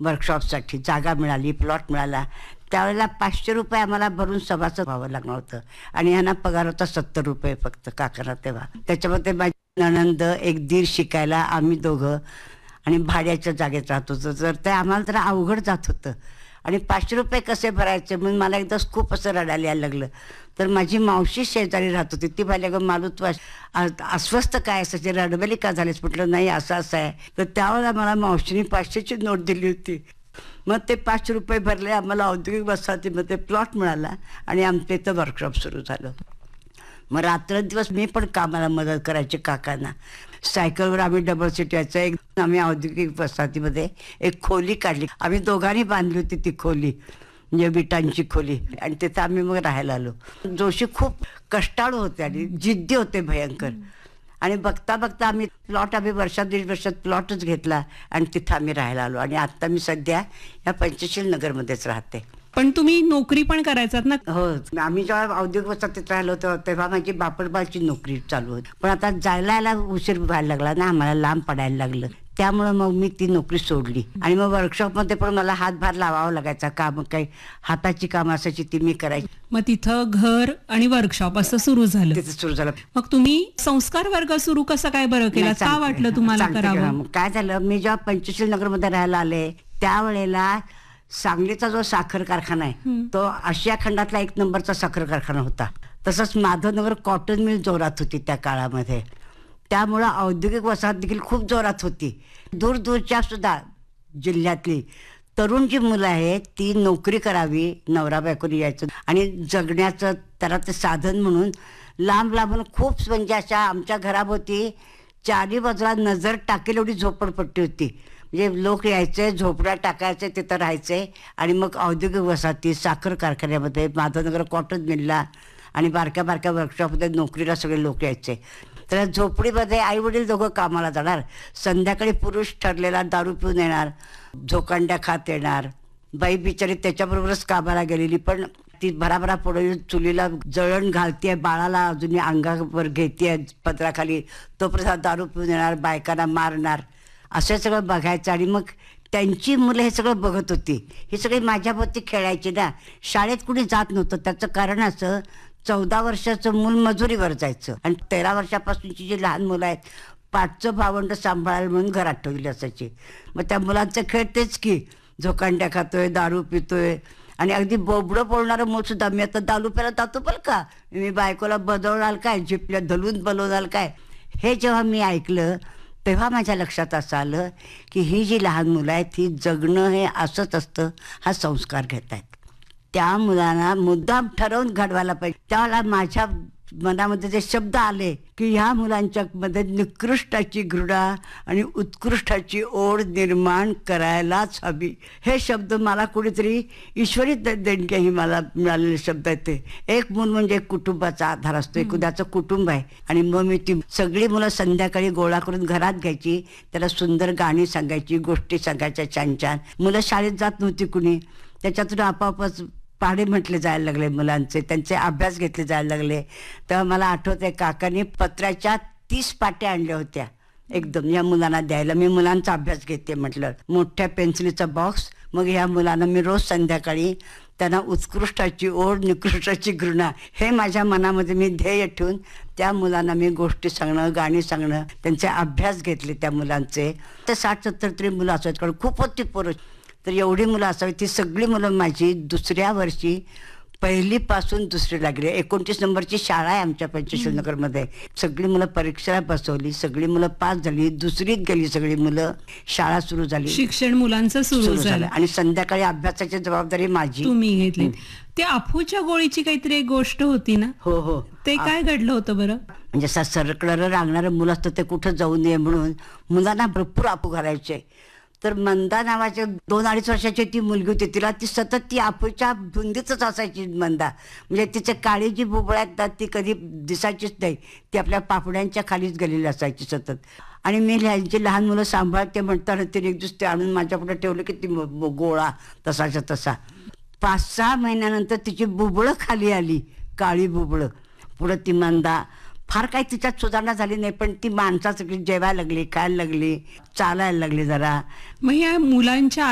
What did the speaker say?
वर्कशॉपसाठी जागा मिळाली, प्लॉट मिळाला. त्यावेळेला ₹500 आम्हाला भरून सभासद व्हावं लागणार होतं आणि ह्यांना पगार होता ₹70 फक्त काकांना तेव्हा. त्याच्यामध्ये माझी नणंद, एक दीर शिकायला, आम्ही दोघं आणि भाड्याच्या जागेत राहत होतो. तर ते आम्हाला तर अवघड जात होतं आणि ₹500 कसे भरायचे म्हणून मला एकदाच खूप असं रडायला यायला लागलं. तर माझी मावशी शेजारी राहत होती. ती म्हणाली, "गं मालू तू अस्वस्थ काय असायची, रडबली का झालीस?" म्हटलं, "नाही असं असं आहे." तर त्यावेळेला मला मावशीने 500ची नोट दिली होती. मग ते ₹500 भरले. आम्हाला औद्योगिक वसाहतीमध्ये प्लॉट मिळाला आणि आमच्या इथं वर्कशॉप सुरू झालं. मग रात्रंदिवस मी पण कामाला मदत करायची काकांना. सायकलवर आम्ही डबल सीट यायचं. एक आम्ही औद्योगिक वसाहतीमध्ये एक खोली काढली. आम्ही दोघांनी बांधली होती ती खोली, म्हणजे विटांची खोली, आणि तिथं आम्ही मग राहायला आलो. जोशी खूप कष्टाळू होते आणि जिद्दी होते भयंकर. आणि बघता बघता आम्ही वर्षात 1.5 वर्षात प्लॉटच घेतला आणि तिथं आम्ही राहायला आलो. आणि आत्ता मी सध्या या पंचशील नगरमध्येच राहते. पण तुम्ही नोकरी पण करायचात ना? हो, आम्ही जेव्हा औद्योगिक वसाहतीत राहिलो होतो तेव्हा माझी बापडबाची नोकरी चालू होती. पण आता जायला यायला उशीर व्हायला लागला ना, आम्हाला लांब पडायला लागलं. त्यामुळे मग मी ती नोकरी सोडली आणि मग वर्कशॉपमध्ये पण मला हातभार लावावा लागायचा. काम काही हाताची कामं असायची ती मी करायची. मग तिथं घर आणि वर्कशॉप असं सुरू झालं. तिथे सुरू झालं. मग तुम्ही संस्कार वर्ग सुरू कसं काय बरं केला? का वाटलं तुम्हाला करावं? काय झालं, मी जेव्हा पंचशील नगरमध्ये राहायला आले त्यावेळेला सांगलीचा जो साखर कारखाना आहे तो आशिया खंडातला 1 नंबरचा साखर कारखाना होता. तसंच माधवनगर कॉटन मिल जोरात होती त्या काळामध्ये. त्यामुळं औद्योगिक वसाहत देखील खूप जोरात होती. दूरदूरच्या सुद्धा जिल्ह्यातली तरुण जी मुलं आहेत ती नोकरी करावी, नवरा बायकोनी यायचं आणि जगण्याचं त्याला ते साधन म्हणून लांब लांबून खूप, म्हणजे अशा आमच्या घराभोवती 4ही बाजूला नजर टाकेल एवढी झोपडपट्टी होती. म्हणजे लोक यायचे, झोपड्या टाकायचे, तिथं राहायचे आणि मग औद्योगिक वसाहती, साखर कारखान्यामध्ये, माधवनगर कॉटन मिलला आणि बारक्या बारक्या वर्कशॉपमध्ये नोकरीला सगळे लोक यायचे. तर झोपडीमध्ये आई वडील दोघं कामाला जाणार. संध्याकाळी पुरुष ठरलेला दारू पिऊन येणार, झोकांड्या खात येणार. बाई बिचारी त्याच्याबरोबरच कामाला गेलेली, पण ती भराभरा पुढे चुलीला जळण घालतीये, बाळाला अजूनही अंगावर घेतीये पदराखाली, तोपर्यंत दारू पिऊन येणार, बायकांना मारणार. असं सगळं बघायचं आणि मग त्यांची मुलं हे सगळं बघत होती. ही सगळी माझ्याभोवती खेळायची ना. शाळेत कुणी जात नव्हतं. त्याचं कारण असं, 14 वर्षाचं मूल मजुरीवर जायचं आणि 13 वर्षापासूनची जी लहान मुलं आहेत पाठचं भावंड सांभाळायला म्हणून घरात ठेवली असायची. मग त्या मुलांचं खेळ तेच की, झोकांड्या खातोय, दारू पितोय आणि अगदी बोबडं बोलणारं मूल सुद्धा. मी आता दारू प्यायला जातो बरं का, मी बायकोला बदवणार काय, झिपल्या धलून बोलवणार काय, हे जेव्हा मी ऐकलं तेव्हा माझ्या लक्षात असं आलं की ही जी लहान मुलं आहेत ही जगणं हे असंच असतं, हा संस्कार घेत आहेत. त्या मुलांना मुद्दाम ठरवून घडवायला पाहिजे. त्यावेळेला माझ्या मनामध्ये जे शब्द आले की ह्या मुलांच्या मध्ये निकृष्टाची घृणा आणि उत्कृष्टाची ओढ निर्माण करायलाच हवी. हे शब्द मला कुणीतरी ईश्वरी देणगी ही मला मिळालेले शब्द आहेत ते. एक मूल म्हणजे कुटुंबाचा आधार असतो, एखाद्याचं कुटुंब आहे. आणि मग मी ती सगळी मुलं संध्याकाळी गोळा करून घरात घ्यायची, त्याला सुंदर गाणी सांगायची, गोष्टी सांगायच्या छान छान. मुलं शाळेत जात नव्हती कुणी, त्याच्यातून आपोआपच पाढे म्हटले जायला लागले मुलांचे, त्यांचे अभ्यास घेतले जायला लागले. तेव्हा मला आठवतंय काकांनी पत्र्याच्या 30 पाट्या आणल्या होत्या एकदम या मुलांना द्यायला. मी मुलांचा अभ्यास घेते म्हटलं, मोठ्या पेन्सिलीचा बॉक्स. मग ह्या मुलांना मी रोज संध्याकाळी त्यांना उत्कृष्टाची ओढ, निकृष्टाची घृणा हे माझ्या मनामध्ये मी ध्येय ठेवून त्या मुलांना मी गोष्टी सांगणं, गाणी सांगणं, त्यांचे अभ्यास घेतले त्या मुलांचे. ते 60-70 तरी मुलं असायची, कारण खूप होती पोरं. तर एवढी मुलं असावी. ती सगळी मुलं माझी दुसऱ्या वर्षी 1ली पासून 2री लागली. 29 नंबरची शाळा आहे आमच्या पंचशील नगरमध्ये. सगळी मुलं परीक्षेला बसवली, सगळी मुलं पास झाली, 2रीत गेली सगळी मुलं. शाळा सुरू झाली, शिक्षण मुलांचं सुरू झालं आणि संध्याकाळी अभ्यासाची जबाबदारी माझी तुम्ही घेतली. ते अफूच्या गोळीची काहीतरी एक गोष्ट होती ना? हो हो. ते काय घडलं होतं बरं? म्हणजे असं सरकणारं रांगणारं मुलं असतं ते कुठं जाऊ नये म्हणून मुलांना भरपूर अफू घालायचे. तर मंदा नावाच्या 2-2.5 वर्षाची ती मुलगी होती. तिला ती सतत ती अफूच्या धुंदीतच असायची मंदा. म्हणजे तिचं काळी जी बुबळं आहेत ती कधी दिसायचीच नाही, ती आपल्या पापड्यांच्या खालीच गेलेली असायची सतत. आणि मी ह्यांची लहान मुलं सांभाळते म्हणताना तिने एक दिवस ते आणून माझ्यापुढे ठेवलं की ती गोळा तसाच्या तसा. 5-6 महिन्यानंतर तिची बुबळं खाली आली, काळी बुबळं. पुढं ती मंदा फार काही तिच्यात सुधारणा झाली नाही, पण ती माणसाचं जेवायला लागली, खायला लागली, चालायला लागली जरा. मग या मुलांच्या